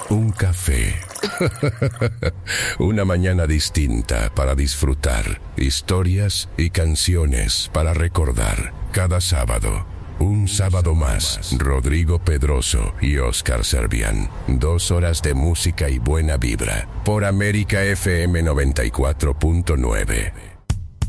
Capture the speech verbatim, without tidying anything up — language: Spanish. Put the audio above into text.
un café. Una mañana distinta para disfrutar. Historias y canciones para recordar. Cada sábado, un sábado más. Rodrigo Pedroso y Oscar Servián. Dos horas de música y buena vibra. Por América F M noventa y cuatro punto nueve.